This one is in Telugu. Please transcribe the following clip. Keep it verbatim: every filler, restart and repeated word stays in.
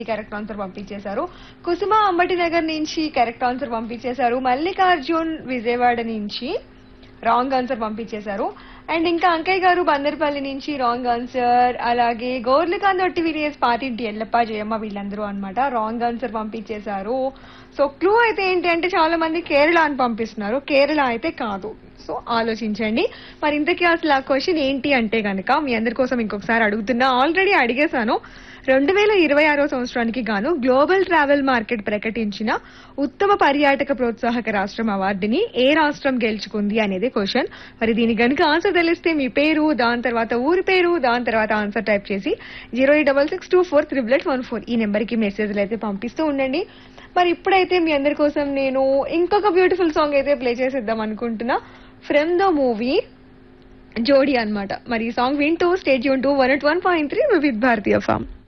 కరెక్ట్ ఆన్సర్ పంపించేశారు. కుసుమ అంబటి నగర్ నుంచి కరెక్ట్ ఆన్సర్ పంపించేశారు. మల్లికార్జున్ విజయవాడ నుంచి రాంగ్ ఆన్సర్ పంపించేశారు. అండ్ ఇంకా అంకయ్య గారు బందర్పల్లి నుంచి రాంగ్ ఆన్సర్. అలాగే గోర్లకాందొట్టి విలేజ్ పాతింటి ఎల్లప్ప జయమ్మ వీళ్ళందరూ అన్నమాట రాంగ్ ఆన్సర్ పంపించేశారు. సో క్లూ అయితే ఏంటి అంటే చాలా మంది కేరళ అని పంపిస్తున్నారు. కేరళ అయితే కాదు. సో ఆలోచించండి. మరి ఇంతకీ అసలు ఆ క్వశ్చన్ ఏంటి అంటే గనక మీ అందరి కోసం ఇంకొకసారి అడుగుతున్నా. ఆల్రెడీ అడిగేశాను. రెండు వేల ఇరవై ఆరో సంవత్సరానికి గాను గ్లోబల్ ట్రావెల్ మార్కెట్ ప్రకటించిన ఉత్తమ పర్యాటక ప్రోత్సాహక రాష్ట్రం అవార్డుని ఏ రాష్ట్రం గెలుచుకుంది అనేది క్వశ్చన్. మరి దీని గనుక ఆన్సర్ తెలిస్తే మీ పేరు, దాని తర్వాత ఊరి పేరు, దాని తర్వాత ఆన్సర్ టైప్ చేసి zero eight double six two four triple eight one four ఈ నెంబర్ కి మెసేజ్లు అయితే పంపిస్తూ ఉండండి. మరి ఇప్పుడైతే మీ అందరి కోసం నేను ఇంకొక బ్యూటిఫుల్ సాంగ్ అయితే ప్లే చేసేద్దాం అనుకుంటున్నా. ఫ్రమ్ ద మూవీ జోడీ అన్నమాట. మరి ఈ సాంగ్ వింటూ state Yoon two one at one point three with Bharatiya form.